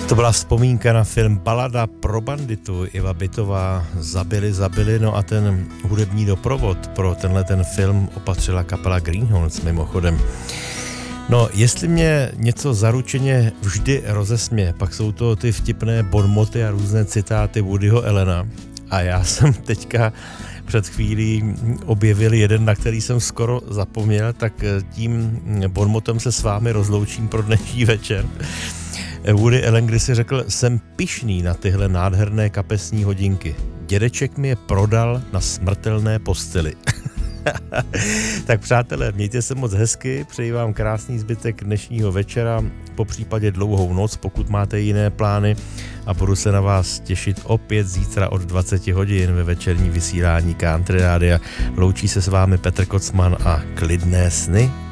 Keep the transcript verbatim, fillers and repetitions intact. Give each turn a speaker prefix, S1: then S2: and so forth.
S1: To byla vzpomínka na film Balada pro banditu. Iva Bytová, Zabili, zabili, no a ten hudební doprovod pro tenhle ten film opatřila kapela Greenhorns mimochodem. No, jestli mě něco zaručeně vždy rozesmě, pak jsou to ty vtipné bonmoty a různé citáty Woodyho Allena. A já jsem teďka před chvílí objevil jeden, na který jsem skoro zapomněl, tak tím bonmotem se s vámi rozloučím pro dnešní večer. Woody Allen kdysi řekl, jsem pyšný na tyhle nádherné kapesní hodinky. Dědeček mi je prodal na smrtelné posteli. Tak přátelé, mějte se moc hezky, přeji vám krásný zbytek dnešního večera, po případě dlouhou noc, pokud máte jiné plány, a budu se na vás těšit opět zítra od dvacet hodin ve večerní vysílání Country Rádia. Loučí se s vámi Petr Kocman a klidné sny.